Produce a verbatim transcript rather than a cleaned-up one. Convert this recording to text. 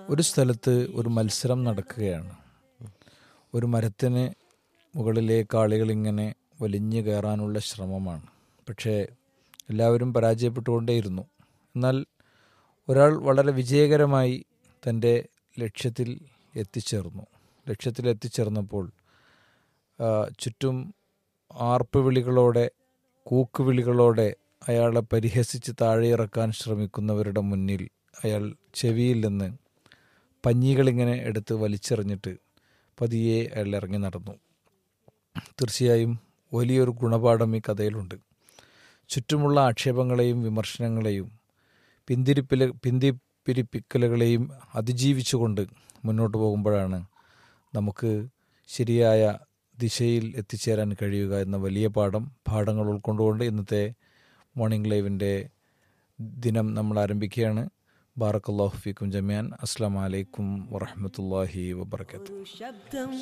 ഒരു സ്ഥലത്ത് ഒരു മത്സരം നടക്കുകയാണ്. ഒരു മരത്തിന് മുകളിലേക്ക് ആളുകൾ ഇങ്ങനെ വലിഞ്ഞു കയറാനുള്ള ശ്രമമാണ്. പക്ഷേ എല്ലാവരും പരാജയപ്പെട്ടുകൊണ്ടേയിരുന്നു. എന്നാൽ ഒരാൾ വളരെ വിജയകരമായി തൻ്റെ ലക്ഷ്യത്തിൽ എത്തിച്ചേർന്നു. ലക്ഷ്യത്തിൽ എത്തിച്ചേർന്നപ്പോൾ ചുറ്റും ആർപ്പുവിളികളോടെ, കൂക്കുവിളികളോടെ അയാളെ പരിഹസിച്ച് താഴെ ഇറക്കാൻ ശ്രമിക്കുന്നവരുടെ മുന്നിൽ അയാൾ ചെവിയിൽ നിന്ന് പഞ്ഞികളിങ്ങനെ എടുത്ത് വലിച്ചെറിഞ്ഞിട്ട് പതിയെ അയാൾ ഇറങ്ങി നടന്നു. തീർച്ചയായും വലിയൊരു ഗുണപാഠം ഈ കഥയിലുണ്ട്. ചുറ്റുമുള്ള ആക്ഷേപങ്ങളെയും വിമർശനങ്ങളെയും പിന്തിരിപ്പില പിന്തിപ്പിരിപ്പിക്കലുകളെയും അതിജീവിച്ചുകൊണ്ട് മുന്നോട്ട് പോകുമ്പോഴാണ് നമുക്ക് ശരിയായ ദിശയിൽ എത്തിച്ചേരാൻ കഴിയുക എന്ന വലിയ പാഠം പാഠങ്ങൾ ഉൾക്കൊണ്ടുകൊണ്ട് ഇന്നത്തെ മോർണിംഗ് ലൈവിൻ്റെ ദിനം നമ്മൾ ആരംഭിക്കുകയാണ്. ബാറക്കല്ലാഹു ഫീക്കും ജമിയാൻ. അസ്സലാമു അലൈക്കും വറഹ്മത്തുള്ളാഹി വബറകാതുഹു.